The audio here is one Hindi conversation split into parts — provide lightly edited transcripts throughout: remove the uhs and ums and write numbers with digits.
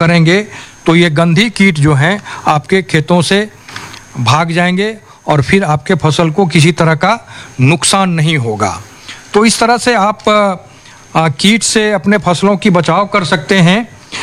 करेंगे तो ये गंधी कीट जो हैं आपके खेतों से भाग जाएंगे और फिर आपके फसल को किसी तरह का नुकसान नहीं होगा। तो इस तरह से आप कीट से अपने फसलों की बचाव कर सकते हैं।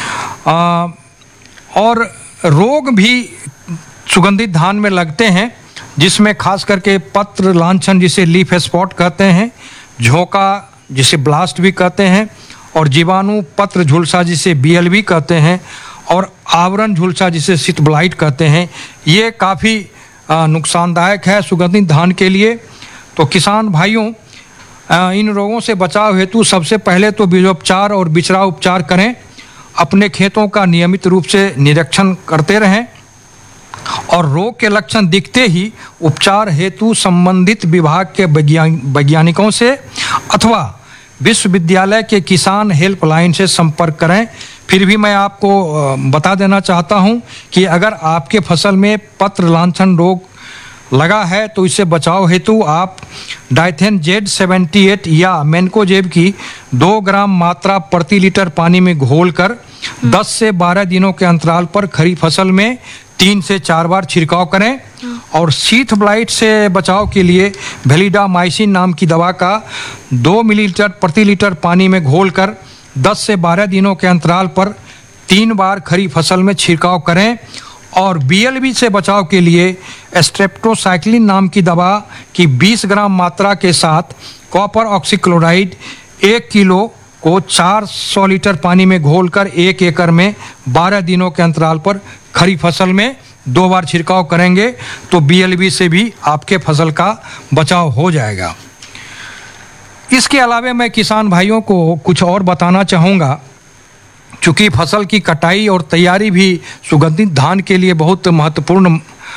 और रोग भी सुगंधित धान में लगते हैं, जिसमें खास करके पत्र लांछन जिसे लीफ स्पॉट कहते हैं, झोंका जिसे ब्लास्ट भी कहते हैं, और जीवाणु पत्र झुलसा जिसे BLV कहते हैं, और आवरण झुलसा जिसे शीत ब्लाइट कहते हैं। ये काफ़ी नुकसानदायक है सुगंधित धान के लिए। तो किसान भाइयों, इन रोगों से बचाव हेतु सबसे पहले तो बीजोपचार और बिचरा उपचार करें। अपने खेतों का नियमित रूप से निरीक्षण करते रहें और रोग के लक्षण दिखते ही उपचार हेतु संबंधित विभाग के वैज्ञानिकों से अथवा विश्वविद्यालय के किसान हेल्पलाइन से संपर्क करें। फिर भी मैं आपको बता देना चाहता हूं कि अगर आपके फसल में पत्र लांछन रोग लगा है तो इससे बचाव हेतु आप डाइथेन Z78 या मैनकोजेब की 2 ग्राम मात्रा प्रति लीटर पानी में घोलकर 10 से 12 दिनों के अंतराल पर खरीफ फसल में 3 से 4 बार छिड़काव करें। और शीत ब्लाइट से बचाव के लिए वेलिडामाइसिन नाम की दवा का 2 मिलीलीटर प्रति लीटर पानी में घोलकर 10 से 12 दिनों के अंतराल पर 3 बार खरीफ फसल में छिड़काव करें। और BLV से बचाव के लिए स्ट्रेप्टोसाइक्लिन नाम की दवा की 20 ग्राम मात्रा के साथ कॉपर ऑक्सीक्लोराइड 1 किलो को 400 लीटर पानी में घोलकर 1 एकड़ में 12 दिनों के अंतराल पर खरीफ फसल में 2 बार छिड़काव करेंगे तो BLV से भी आपके फसल का बचाव हो जाएगा। इसके अलावा मैं किसान भाइयों को कुछ और बताना चाहूँगा। चूँकि फसल की कटाई और तैयारी भी सुगंधित धान के लिए बहुत महत्वपूर्ण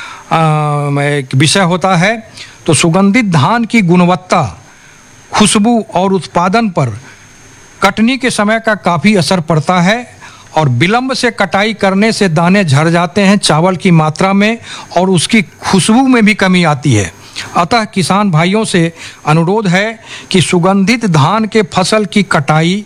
विषय होता है, तो सुगंधित धान की गुणवत्ता, खुशबू और उत्पादन पर कटनी के समय का काफ़ी असर पड़ता है। और विलंब से कटाई करने से दाने झड़ जाते हैं चावल की मात्रा में और उसकी खुशबू में भी कमी आती है। अतः किसान भाइयों से अनुरोध है कि सुगंधित धान के फसल की कटाई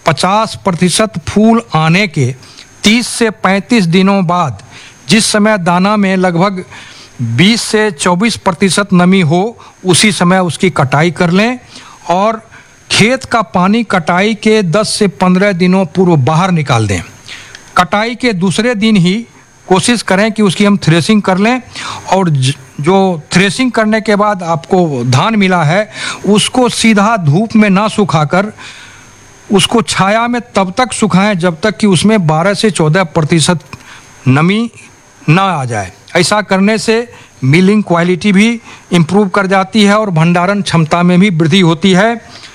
50% फूल आने के 30 से 35 दिनों बाद, जिस समय दाना में लगभग 20 से 24% नमी हो, उसी समय उसकी कटाई कर लें। और खेत का पानी कटाई के 10 से 15 दिनों पूर्व बाहर निकाल दें। कटाई के दूसरे दिन ही कोशिश करें कि उसकी हम थ्रेसिंग कर लें। और जो थ्रेसिंग करने के बाद आपको धान मिला है उसको सीधा धूप में ना सुखाकर उसको छाया में तब तक सुखाएं जब तक कि उसमें 12 से 14% नमी ना आ जाए। ऐसा करने से मिलिंग क्वालिटी भी इम्प्रूव कर जाती है और भंडारण क्षमता में भी वृद्धि होती है।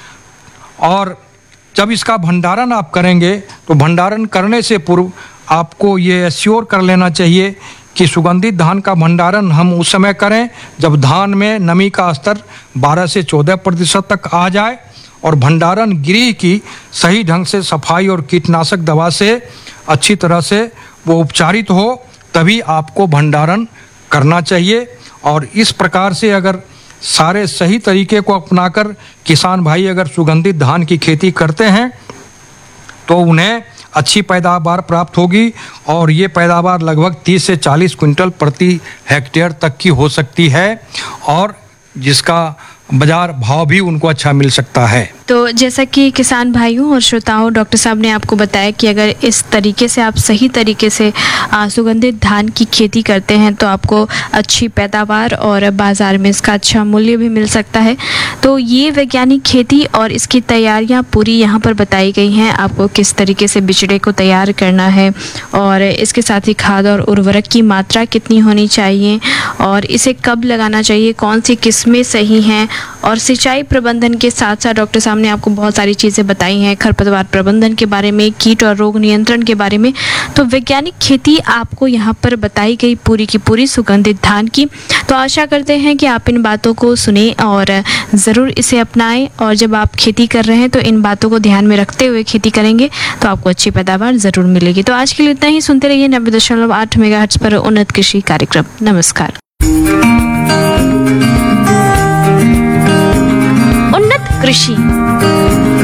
और जब इसका भंडारण आप करेंगे तो भंडारण करने से पूर्व आपको ये एश्योर कर लेना चाहिए कि सुगंधित धान का भंडारण हम उस समय करें जब धान में नमी का स्तर 12 से 14% तक आ जाए और भंडारण गृह की सही ढंग से सफाई और कीटनाशक दवा से अच्छी तरह से वो उपचारित हो, तभी आपको भंडारण करना चाहिए। और इस प्रकार से अगर सारे सही तरीके को अपनाकर किसान भाई अगर सुगंधित धान की खेती करते हैं तो उन्हें अच्छी पैदावार प्राप्त होगी। और ये पैदावार लगभग 30 से 40 क्विंटल प्रति हेक्टेयर तक की हो सकती है और जिसका बाजार भाव भी उनको अच्छा मिल सकता है। तो जैसा कि किसान भाइयों और श्रोताओं, डॉक्टर साहब ने आपको बताया कि अगर इस तरीके से आप सही तरीके से सुगंधित धान की खेती करते हैं तो आपको अच्छी पैदावार और बाज़ार में इसका अच्छा मूल्य भी मिल सकता है। तो ये वैज्ञानिक खेती और इसकी तैयारियां पूरी यहाँ पर बताई गई हैं। आपको किस तरीके से बिचड़े को तैयार करना है और इसके साथ ही खाद और उर्वरक की मात्रा कितनी होनी चाहिए और इसे कब लगाना चाहिए, कौन सी किस्में सही हैं, और सिंचाई प्रबंधन के साथ साथ डॉक्टर साहब ने आपको बहुत सारी चीज़ें बताई हैं, खरपतवार प्रबंधन के बारे में, कीट और रोग नियंत्रण के बारे में। तो वैज्ञानिक खेती आपको यहाँ पर बताई गई पूरी की पूरी सुगंधित धान की। तो आशा करते हैं कि आप इन बातों को सुने और ज़रूर इसे अपनाएं और जब आप खेती कर रहे हैं तो इन बातों को ध्यान में रखते हुए खेती करेंगे तो आपको अच्छी पैदावार ज़रूर मिलेगी। तो आज के लिए इतना ही। सुनते रहिए 90.8 मेगाहर्ट्ज़ पर उन्नत कृषि कार्यक्रम। नमस्कार। उन्नत कृषि।